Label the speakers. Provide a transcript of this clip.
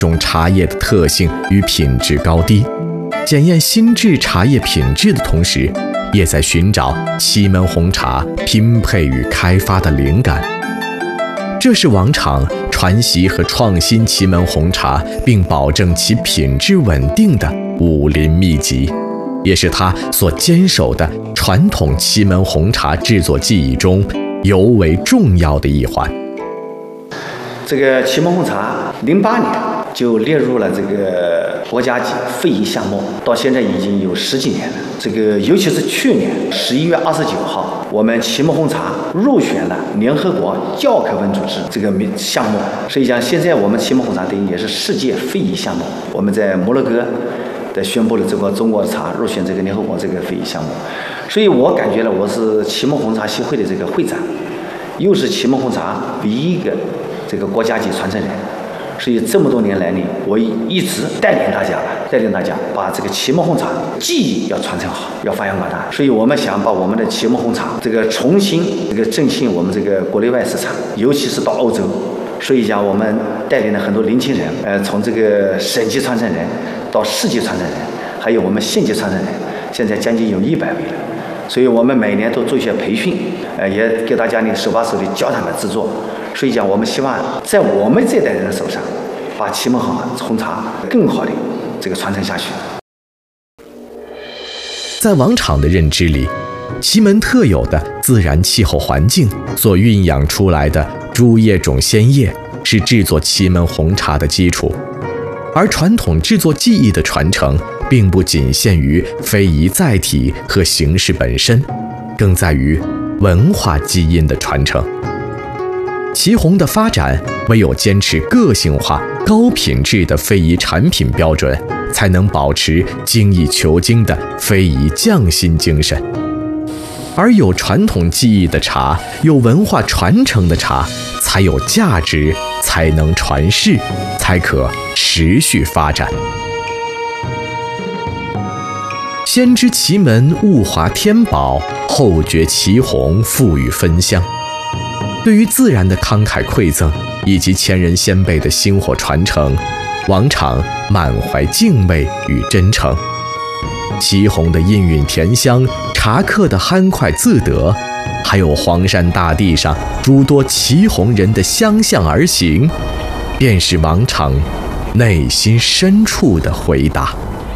Speaker 1: 种茶叶的特性与品质高低，检验新制茶叶品质的同时，也在寻找祁门红茶拼配与开发的灵感。这是王厂传习和创新祁门红茶，并保证其品质稳定的武林秘籍，也是他所坚守的传统祁门红茶制作技艺中尤为重要的一环。
Speaker 2: 这个祁门红茶08年就列入了这个国家级非遗项目，到现在已经有10几年了。这个尤其是去年11月29号，我们祁门红茶入选了联合国教科文组织这个项目。实际上，现在我们祁门红茶等于也是世界非遗项目。我们在摩洛哥的宣布了这个中国茶入选这个联合国这个非遗项目。所以我感觉了，我是祁门红茶协会的这个会长，又是祁门红茶唯一一个这个国家级传承人。所以这么多年来呢，我一直带领大家把这个祁门红茶技艺要传承好，要发扬光大。所以我们想把我们的祁门红茶这个重新这个振兴我们这个国内外市场，尤其是到欧洲。所以讲，我们带领了很多年轻人，从这个省级传承人到市级传承人，还有我们县级传承人，现在将近有100位了。所以我们每年都做一些培训，也给大家呢手把手的教他们制作。所以讲，我们希望在我们这代人的手上，把祁门红茶更好的这个传承下去。
Speaker 1: 在王厂的认知里，祁门特有的自然气候环境所孕养出来的株叶种鲜叶，是制作祁门红茶的基础。而传统制作技艺的传承，并不仅限于非遗载体和形式本身，更在于文化基因的传承。祁红的发展，唯有坚持个性化、高品质的非遗产品标准，才能保持精益求精的非遗匠心精神。而有传统技艺的茶，有文化传承的茶，才有价值，才能传世，才可持续发展。先知祁门物华天宝，后觉祁红富裕芬香。对于自然的慷慨馈赠，以及前人先辈的薪火传承，王厂满怀敬畏与真诚。祁红的氤氲甜香，茶客的酣快自得，还有黄山大地上诸多祁红人的相向而行，便是王厂内心深处的回答。